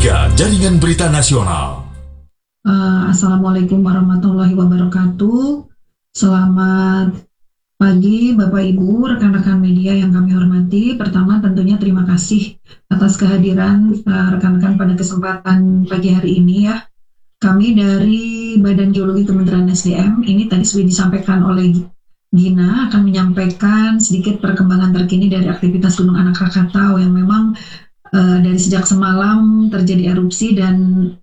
3 Jaringan Berita Nasional. Assalamualaikum warahmatullahi wabarakatuh. Selamat pagi Bapak Ibu, rekan-rekan media yang kami hormati. Pertama tentunya terima kasih atas kehadiran rekan-rekan pada kesempatan pagi hari ini ya. Kami dari Badan Geologi Kementerian SDM, ini tadi sudah disampaikan oleh Gina, akan menyampaikan sedikit perkembangan terkini dari aktivitas Gunung Anak Krakatau yang memang dari sejak semalam terjadi erupsi dan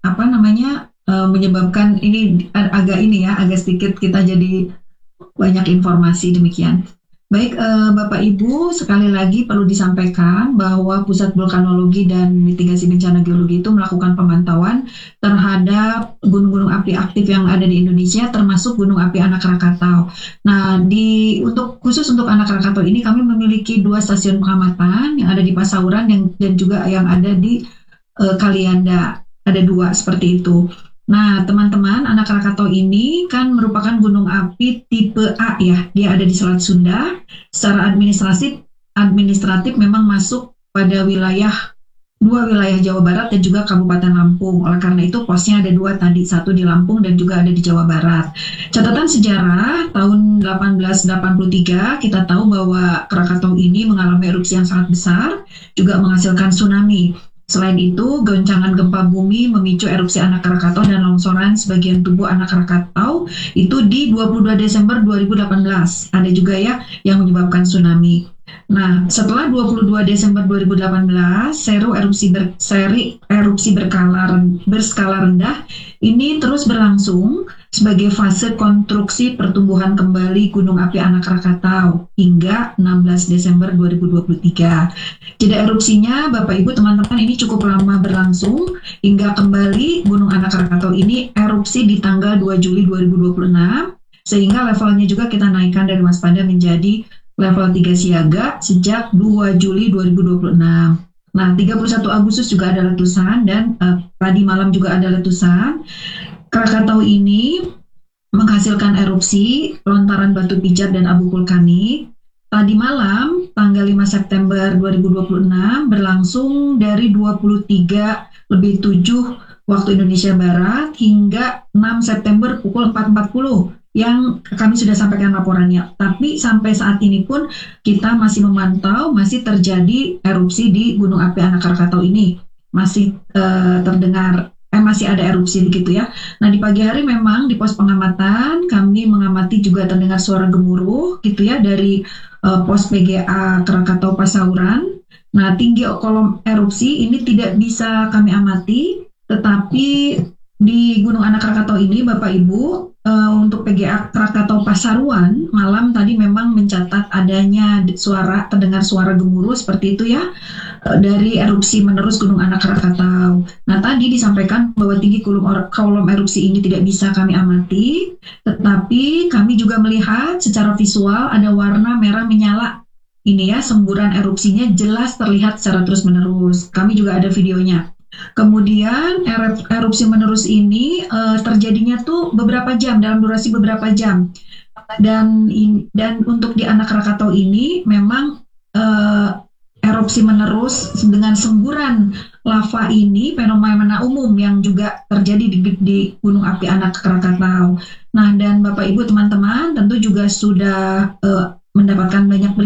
menyebabkan ini agak sedikit kita jadi banyak informasi demikian. Baik, Bapak Ibu, sekali lagi perlu disampaikan bahwa Pusat Vulkanologi dan Mitigasi Bencana Geologi itu melakukan pemantauan terhadap gunung-gunung api aktif yang ada di Indonesia, termasuk Gunung Api Anak Krakatau. Nah, khusus untuk Anak Krakatau ini kami memiliki 2 stasiun pengamatan yang ada di Pasauran dan juga yang ada di Kalianda. Ada 2 seperti itu. Nah, teman-teman, Anak Krakatau ini kan merupakan gunung api tipe A ya. Dia ada di Selat Sunda. Secara administratif memang masuk pada 2 wilayah Jawa Barat dan juga Kabupaten Lampung. Oleh karena itu posnya ada 2 tadi, 1 di Lampung dan juga ada di Jawa Barat. Catatan sejarah tahun 1883 kita tahu bahwa Krakatau ini mengalami erupsi yang sangat besar, juga menghasilkan tsunami. Selain itu, goncangan gempa bumi memicu erupsi Anak Krakatau dan longsoran sebagian tubuh Anak Krakatau itu di 22 Desember 2018. Ada juga ya yang menyebabkan tsunami. Nah, setelah 22 Desember 2018, seri erupsi berskala rendah ini terus berlangsung sebagai fase konstruksi pertumbuhan kembali Gunung Api Anak Krakatau hingga 16 Desember 2023. Jeda erupsinya, Bapak Ibu teman-teman, ini cukup lama berlangsung hingga kembali Gunung Anak Krakatau ini erupsi di tanggal 2 Juli 2026, sehingga levelnya juga kita naikkan dari waspada menjadi level 3 siaga sejak 2 Juli 2026. Nah, 31 Agustus juga ada letusan dan tadi malam juga ada letusan. Krakatau ini menghasilkan erupsi, lontaran batu pijar dan abu vulkanik. Tadi malam, tanggal 5 September 2026, berlangsung dari 23:07 waktu Indonesia Barat hingga 6 September pukul 4.40 yang kami sudah sampaikan laporannya. Tapi sampai saat ini pun kita masih memantau, masih terjadi erupsi di Gunung Api Anak Krakatau ini. Masih masih ada erupsi begitu ya. Nah, di pagi hari memang di pos pengamatan kami mengamati juga terdengar suara gemuruh gitu ya dari pos PGA Krakatau Pasauran. Nah, tinggi kolom erupsi ini tidak bisa kami amati, tetapi di Gunung Anak Krakatau ini Bapak Ibu untuk PGA Krakatau Pasaruan malam tadi memang mencatat adanya terdengar suara gemuruh seperti itu ya dari erupsi menerus Gunung Anak Krakatau. Nah, tadi disampaikan bahwa tinggi kolom erupsi ini tidak bisa kami amati, tetapi kami juga melihat secara visual ada warna merah menyala. Ini ya, semburan erupsinya jelas terlihat secara terus-menerus. Kami juga ada videonya. Kemudian erupsi menerus ini terjadinya tuh beberapa jam, dalam durasi beberapa jam. Dan untuk di Anak Krakatau ini memang erupsi menerus dengan semburan lava ini fenomena umum yang juga terjadi di Gunung Api Anak Krakatau. Nah, dan Bapak Ibu teman-teman tentu juga sudah mendapatkan banyak